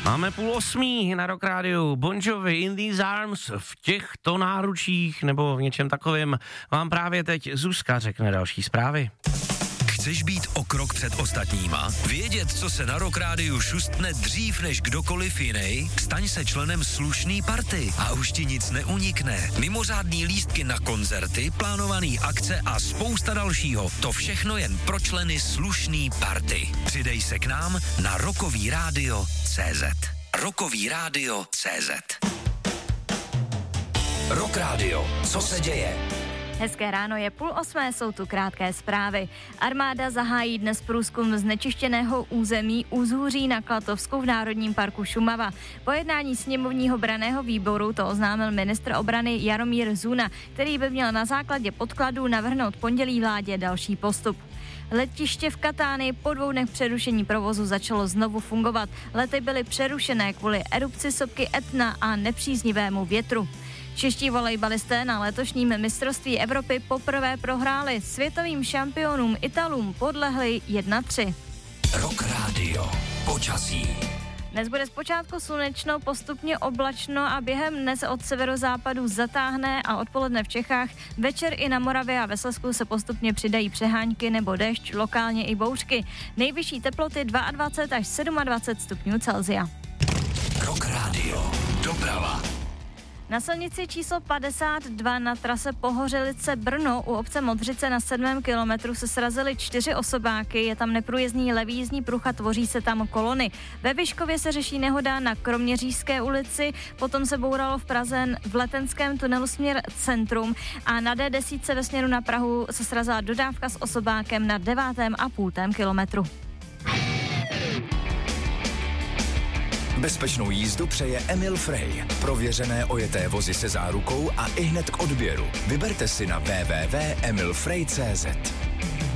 Máme 7:30 na Rock Rádiu. Bon Jovi, In These Arms, v těchto náručích nebo v něčem takovém vám právě teď Zuzka řekne další zprávy. Chceš být o krok před ostatníma? Vědět, co se na Rock Rádiu šustne dřív než kdokoliv jiný? Staň se členem slušný party a už ti nic neunikne. Mimořádný lístky na koncerty, plánovaný akce a spousta dalšího. To všechno jen pro členy slušný party. Přidej se k nám na rockovíradio.cz. Rockovíradio.cz. Rock Radio. Co se děje? Hezké ráno, je 7:30, jsou tu krátké zprávy. Armáda zahájí dnes průzkum znečištěného území Úzhůří na Klatovsku v Národním parku Šumava. Po jednání sněmovního branného výboru to oznámil ministr obrany Jaromír Zuna, který by měl na základě podkladů navrhnout pondělí vládě další postup. Letiště v Katánii po 2 dnech přerušení provozu začalo znovu fungovat. Lety byly přerušené kvůli erupci sopky Etna a nepříznivému větru. Čeští volejbalisté na letošním mistrovství Evropy poprvé prohráli, světovým šampionům Italům podlehli 1-3. Rock Radio. Počasí. Dnes bude zpočátku slunečno, postupně oblačno a během dne se od severozápadu zatáhne a odpoledne v Čechách, večer i na Moravě a ve Slezsku se postupně přidají přehánky nebo déšť, lokálně i bouřky. Nejvyšší teploty 22 až 27 stupňů Celsia. Rock Radio. Doprava. Na silnici číslo 52 na trase Pohořelice Brno u obce Modřice na 7. kilometru se srazily 4 osobáky, je tam neprůjezdný levý jízdní pruh a tvoří se tam kolony. Ve Vyškově se řeší nehoda na Kroměřížské ulici, potom se bouralo v Praze v Letenském tunelu směr centrum a na D10 ve směru na Prahu se srazila dodávka s osobákem na 9,5 kilometru. Bezpečnou jízdu přeje Emil Frey. Prověřené ojeté vozy se zárukou a ihned k odběru. Vyberte si na www.emilfrey.cz.